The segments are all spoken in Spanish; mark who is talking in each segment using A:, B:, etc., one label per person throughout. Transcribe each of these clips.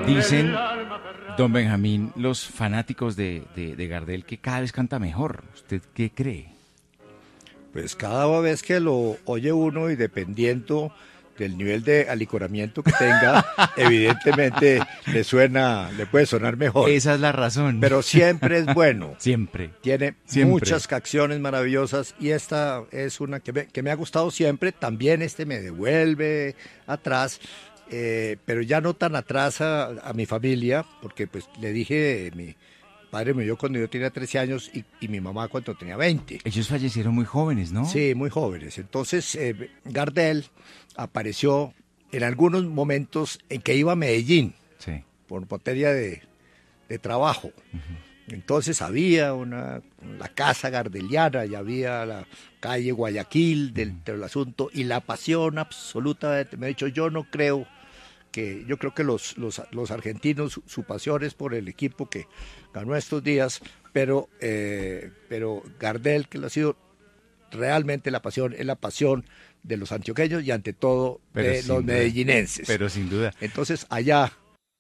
A: Dicen, don Benjamín, los fanáticos de Gardel, que cada vez canta mejor. ¿Usted qué cree?
B: Pues cada vez que lo oye uno y dependiendo del nivel de alicoramiento que tenga, evidentemente le puede sonar mejor.
A: Esa es la razón.
B: Pero siempre es bueno.
A: Siempre.
B: Tiene muchas canciones maravillosas y esta es una que me ha gustado siempre. También me devuelve atrás, pero ya no tan atrás a mi familia, porque pues le dije, mi padre murió cuando yo tenía 13 años y mi mamá cuando tenía 20.
A: Ellos fallecieron muy jóvenes, ¿no?
B: Sí, muy jóvenes. Entonces, Gardel apareció en algunos momentos en que iba a Medellín,
A: sí,
B: por materia de trabajo. Uh-huh. Entonces había la casa gardeliana y había la calle Guayaquil del asunto y la pasión absoluta. Me ha dicho, yo creo que los argentinos, su pasión es por el equipo que ganó estos días, pero Gardel, que lo ha sido realmente la pasión, es la pasión de los antioqueños y ante todo de los medellinenses.
A: Pero sin duda.
B: Entonces allá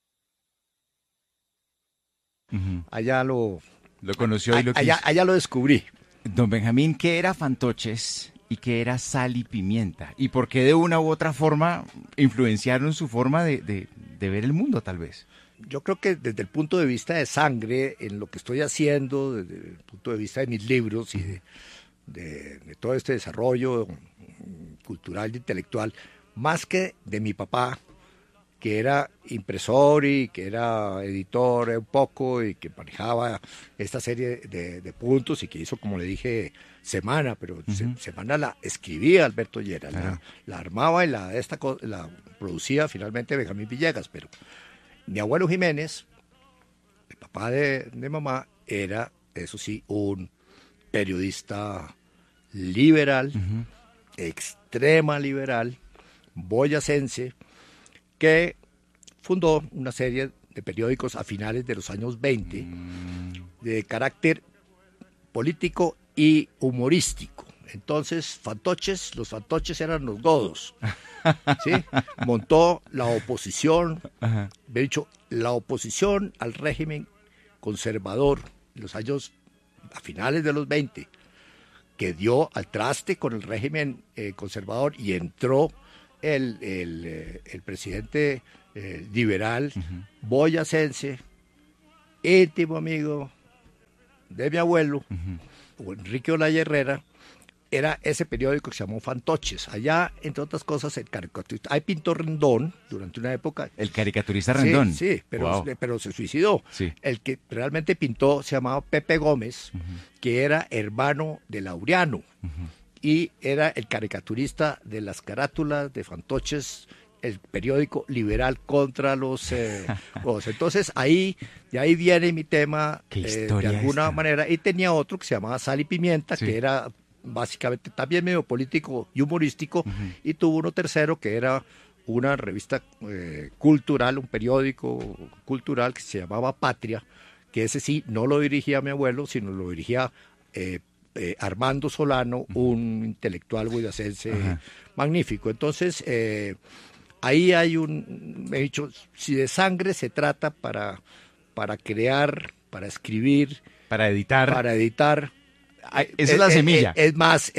A: lo conoció y lo quiso.
B: Allá lo descubrí.
A: Don Benjamín, ¿qué era Fantoches y qué era Sal y Pimienta? ¿Y por qué de una u otra forma influenciaron su forma de ver el mundo, tal vez?
B: Yo creo que desde el punto de vista de sangre, en lo que estoy haciendo, desde el punto de vista de mis libros y de todo este desarrollo cultural e intelectual, más que de mi papá, que era impresor y que era editor un poco y que manejaba esta serie de puntos y que hizo, como le dije, Semana, pero Semana la escribía Alberto Lleras, la armaba y la producía finalmente Benjamín Villegas, pero mi abuelo Jiménez, el papá de mamá, era, eso sí, un periodista liberal, extrema liberal, boyacense, que fundó una serie de periódicos a finales de los años 20 de carácter político y humorístico. Entonces, los fantoches eran los godos, ¿sí? Montó la oposición, me he dicho, la oposición al régimen conservador en los años, a finales de los 20, que dio al traste con el régimen conservador y entró el presidente liberal boyacense, íntimo amigo de mi abuelo, Enrique Olaya Herrera. Era ese periódico que se llamó Fantoches. Allá, entre otras cosas, el caricaturista. Ahí pintó Rendón durante una época.
A: El caricaturista Rendón.
B: Sí, pero se suicidó.
A: Sí.
B: El que realmente pintó se llamaba Pepe Gómez, que era hermano de Laureano. Y era el caricaturista de las carátulas de Fantoches, el periódico liberal contra los entonces de ahí viene mi tema de alguna manera. Y tenía otro que se llamaba Sal y Pimienta, que era básicamente también medio político y humorístico, y tuvo uno tercero que era una revista cultural, un periódico cultural que se llamaba Patria, que ese sí no lo dirigía mi abuelo, sino lo dirigía Armando Solano, un intelectual boyacense magnífico. Entonces, ahí hay me he dicho, si de sangre se trata para crear, para escribir,
A: para editar.
B: Esa
A: es la semilla.
B: Es más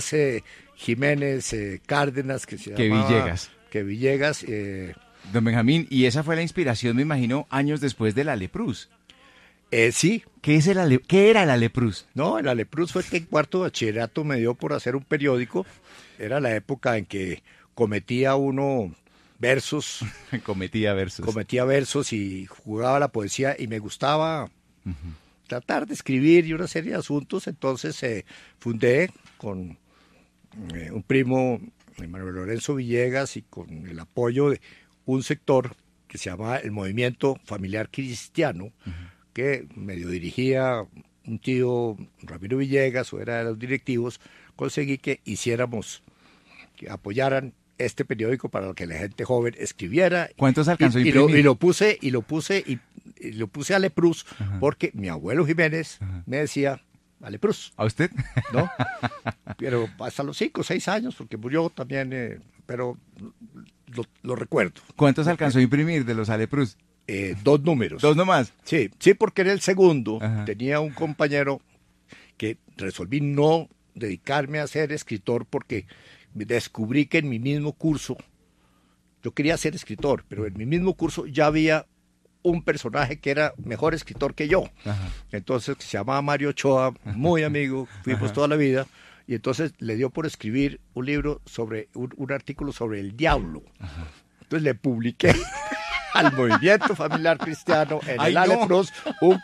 B: Jiménez Cárdenas que Villegas.
A: Don Benjamín, y esa fue la inspiración, me imagino, años después de la Alepruz.
B: Sí.
A: ¿Qué era la Alepruz?
B: No, el Alepruz fue que en cuarto de bachillerato me dio por hacer un periódico. Era la época en que cometía uno versos.
A: Cometía versos
B: y jugaba la poesía y me gustaba tratar de escribir y una serie de asuntos. Entonces fundé con un primo, Manuel Lorenzo Villegas, y con el apoyo de un sector que se llamaba el Movimiento Familiar Cristiano, que medio dirigía un tío, Ramiro Villegas, o era de los directivos. Conseguí que apoyaran este periódico para que la gente joven escribiera.
A: ¿Cuántos alcanzó a
B: imprimir? Y lo puse a Alepruz, porque mi abuelo Jiménez me decía Alepruz.
A: ¿A usted?
B: ¿No? Pero hasta los 5 o 6 años, porque murió también, pero lo recuerdo.
A: ¿Cuántos alcanzó a imprimir de los Alepruz?
B: 2 números.
A: ¿Dos nomás?
B: Sí, sí, porque en el segundo
A: Ajá.
B: tenía un compañero que resolví no dedicarme a ser escritor porque descubrí que en mi mismo curso, yo quería ser escritor, pero en mi mismo curso ya había un personaje que era mejor escritor que yo.
A: Ajá.
B: Entonces, que se llamaba Mario Ochoa, muy amigo, fuimos
A: Ajá.
B: toda la vida, y entonces le dio por escribir un libro sobre, un artículo sobre el diablo.
A: Ajá.
B: Entonces le publiqué al Movimiento Familiar Cristiano en
A: ¡Ay,
B: el
A: no!
B: Aleprus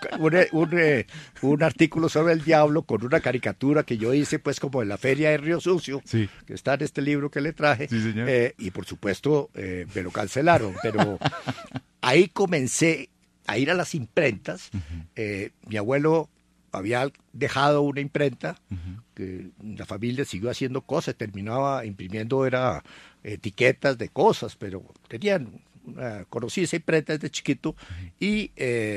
B: un artículo sobre el diablo con una caricatura que yo hice pues como en la Feria de Río Sucio,
A: Sí.
B: que está en este libro que le traje,
A: Sí, señor.
B: y por supuesto me lo cancelaron, pero ahí comencé a ir a las imprentas. Mi abuelo había dejado una imprenta, que la familia siguió haciendo cosas, terminaba imprimiendo etiquetas de cosas, pero tenían, conocí esa imprenta desde chiquito, y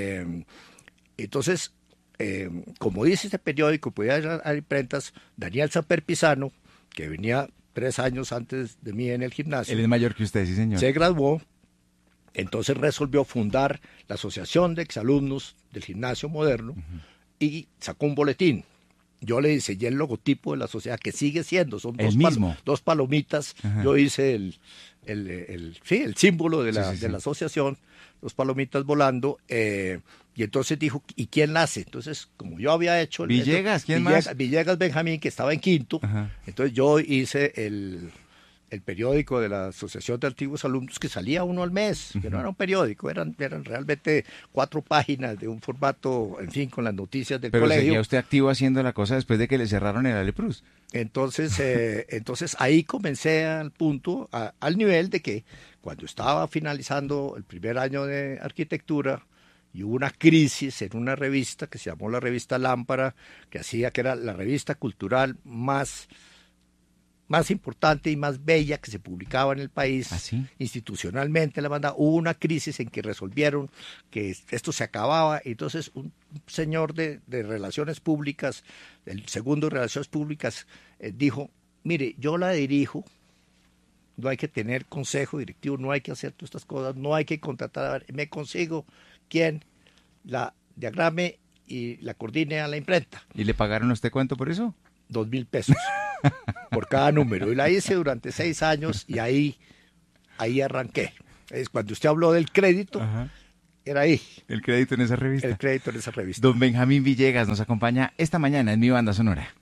B: entonces, como dice ese periódico, podía ir a imprentas, Daniel Samper Pisano, que venía 3 años antes de mí en el gimnasio,
A: Él es mayor que usted, sí, señor.
B: se graduó. Entonces resolvió fundar la Asociación de Exalumnos del Gimnasio Moderno y sacó un boletín. Yo le diseñé el logotipo de la sociedad, que sigue siendo, son
A: El mismo.
B: 2 palomitas.
A: Ajá.
B: Yo hice el símbolo de
A: Sí, sí,
B: de la
A: sí.
B: asociación, 2 palomitas volando. Y entonces dijo, ¿y quién la hace? Entonces, como yo había hecho...
A: Villegas, ¿quién más?
B: Villegas Benjamín, que estaba en quinto.
A: Ajá.
B: Entonces yo hice el periódico de la Asociación de Antiguos Alumnos, que salía uno al mes, que no era un periódico, eran realmente 4 páginas de un formato, en fin, con las noticias del
A: Pero
B: colegio.
A: seguía usted activo haciendo la cosa después de que le cerraron el Aleprus.
B: Entonces, entonces ahí comencé al punto, al nivel de que cuando estaba finalizando el primer año de arquitectura, y hubo una crisis en una revista que se llamó la revista Lámpara, que era la revista cultural más importante y más bella que se publicaba en el país.
A: ¿Ah, sí?
B: Institucionalmente la banda, hubo una crisis en que resolvieron que esto se acababa, y entonces un señor de relaciones públicas, el segundo de relaciones públicas, dijo, mire, yo la dirijo, no hay que tener consejo directivo, no hay que hacer todas estas cosas, no hay que contratar, me consigo quien la diagrame y la coordine a la imprenta.
A: ¿Y le pagaron a usted cuánto por eso?
B: 2,000 pesos por cada número, y la hice durante 6 años, y ahí arranqué. Es cuando usted habló del crédito,
A: Ajá.
B: era ahí,
A: El crédito en esa revista.
B: el crédito en esa revista.
A: Don Benjamín Villegas nos acompaña esta mañana en Mi Banda Sonora.